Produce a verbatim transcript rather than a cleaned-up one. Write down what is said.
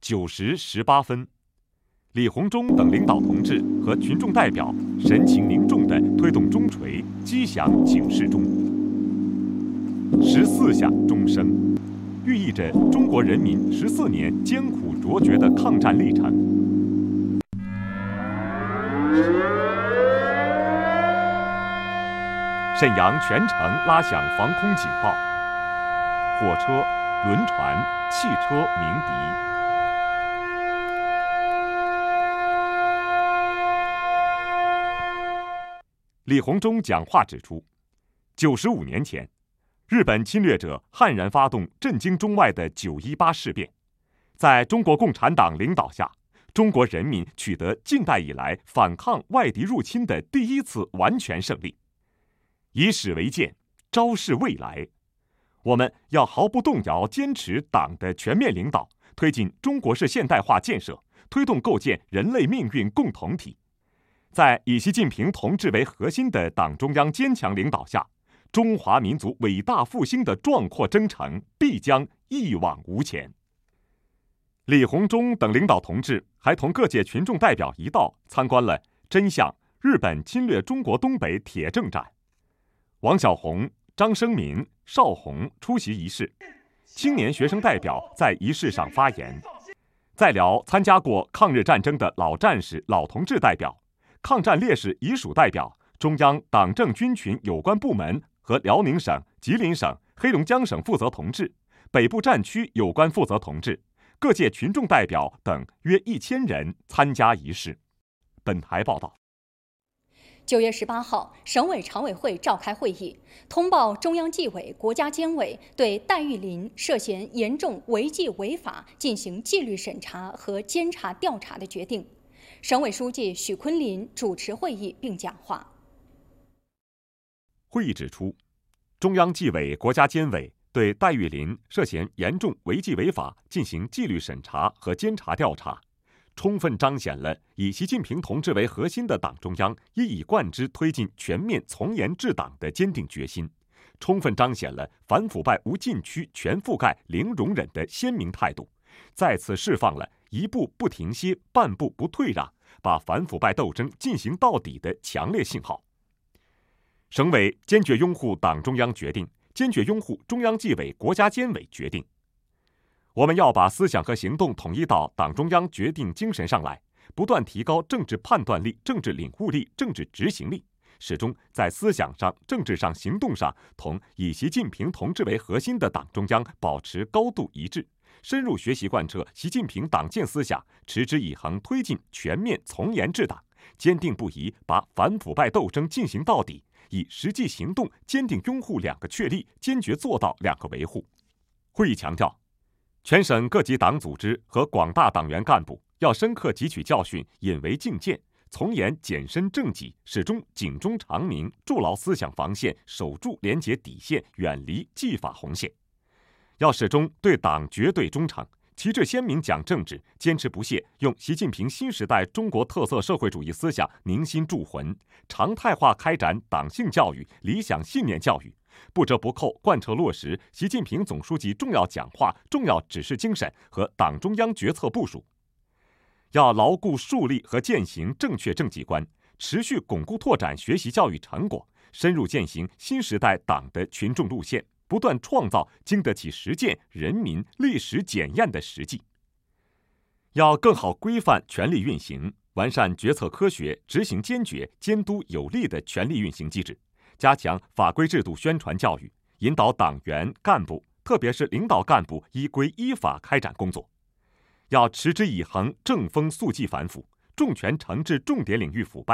九时十八分，李鸿忠等领导同志和群众代表神情凝重地推动钟锤，击响警示钟。十四响钟声，寓意着中国人民十四年艰苦卓绝的抗战历程。沈阳全城拉响防空警报，火车、轮船、汽车鸣笛。李鸿忠讲话指出，九十五年前，日本侵略者悍然发动震惊中外的九一八事变，在中国共产党领导下，中国人民取得近代以来反抗外敌入侵的第一次完全胜利。以史为鉴，昭示未来。我们要毫不动摇坚持党的全面领导，推进中国式现代化建设，推动构建人类命运共同体。在以习近平同志为核心的党中央坚强领导下，中华民族伟大复兴的壮阔征程必将一往无前。李鸿忠等领导同志还同各界群众代表一道参观了真相日本侵略中国东北铁证展。王小红、张生民、邵红出席仪式，青年学生代表在仪式上发言。在辽参加过抗日战争的老战士、老同志代表、抗战烈士遗属代表、中央党政军群有关部门和辽宁省、吉林省、黑龙江省负责同志、北部战区有关负责同志、各界群众代表等约一千人参加仪式。本台报道。 九月十八号，省委常委会召开会议，通报中央纪委国家监委对戴玉林涉嫌严重违纪违法进行纪律审查和监察调查的决定。省委书记许昆林主持会议并讲话。 会议指出，中央纪委国家监委对戴玉林涉嫌严重违纪违法进行纪律审查和监察调查，充分彰显了以习近平同志为核心的党中央一以贯之推进全面从严治党的坚定决心，充分彰显了反腐败无禁区、全覆盖、零容忍的鲜明态度，再次释放了一步不停歇、半步不退让，把反腐败斗争进行到底的强烈信号。省委坚决拥护党中央决定，坚决拥护中央纪委国家监委决定。我们要把思想和行动统一到党中央决定精神上来，不断提高政治判断力、政治领悟力、政治执行力，始终在思想上、政治上、行动上同以习近平同志为核心的党中央保持高度一致，深入学习贯彻习近平党建思想，持之以恒推进全面从严治党，坚定不移把反腐败斗争进行到底，以实际行动坚定拥护两个确立，坚决做到两个维护。会议强调，全省各级党组织和广大党员干部要深刻汲取教训，引为镜鉴，从严检身正己，始终警钟长鸣，筑牢思想防线，守住廉洁底线，远离纪法红线。要始终对党绝对忠诚，旗帜鲜明讲政治，坚持不懈用习近平新时代中国特色社会主义思想凝心铸魂，常态化开展党性教育、理想信念教育，不折不扣贯彻落实习近平总书记重要讲话、重要指示精神和党中央决策部署。要牢固树立和践行正确政绩观，持续巩固拓展学习教育成果，深入践行新时代党的群众路线，不断创造经得起实践、人民历史检验的实际。要更好规范权力运行，完善决策科学、执行坚决、监督有力的权力运行机制，加强法规制度宣传教育，引导党员干部，特别是领导干部依规依法开展工作。要持之以恒正风肃纪反腐，重拳惩治重点领域腐败，